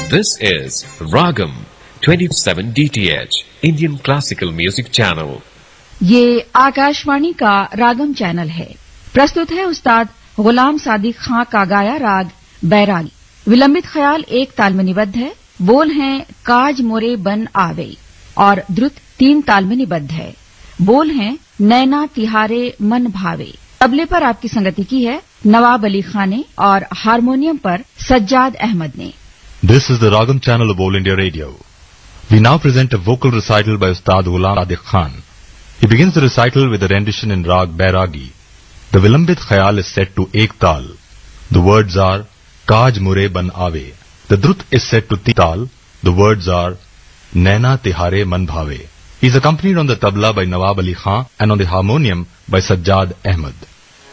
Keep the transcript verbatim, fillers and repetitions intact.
This is Ragam twenty-seven D T H Indian Classical Music Channel. ये आकाशवाणी का रागम channel है। प्रस्तुत है उस्ताद गुलाम सादिक खां का गाया राग बैरागी। विलंबित ख्याल एक ताल में निबद्ध है। बोल हैं काज मोरे बन आवे और द्रुत तीन ताल में निबद्ध है। बोल हैं नैना तिहारे मन भावे। तबले पर आपकी संगति की है नवाब अली खान ने और हारमोनियम पर सज्जाद अहमद ने। This is the Ragam channel of All India Radio. We now present a vocal recital by Ustad Ghulam Sadik Khan. He begins the recital with a rendition in Rag Bairagi. The Vilambit Khayal is set to Ek Tal. The words are Kaj Mure Ban Ave. The Drut is set to Ti Tal. The words are Naina Tihare Man Bhave. He is accompanied on the tabla by Nawab Ali Khan and on the harmonium by Sajjad Ahmad.